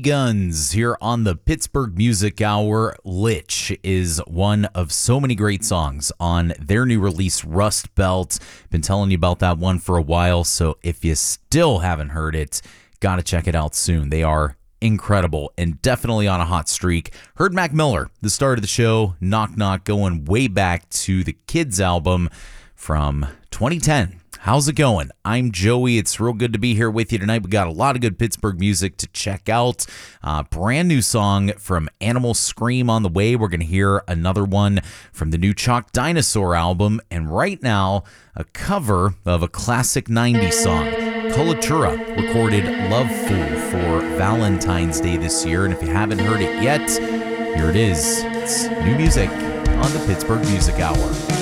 Guns here on the Pittsburgh Music Hour. Lich is one of so many great songs on their new release, Rust Belt. Been telling you about that one for a while, so if you still haven't heard it, gotta check it out soon. They are incredible and definitely on a hot streak. Heard Mac Miller, the start of the show, Knock Knock, going way back to the Kids album from 2010. How's it going? I'm Joey. It's real good to be here with you tonight. We got a lot of good Pittsburgh music to check out. Brand new song from Animal Scream on the way. We're going to hear another one from the new Chalk Dinosaur album. And right now, a cover of a classic 90s song. Kulatura recorded Love Fool for Valentine's Day this year. And if you haven't heard it yet, here it is. It's new music on the Pittsburgh Music Hour.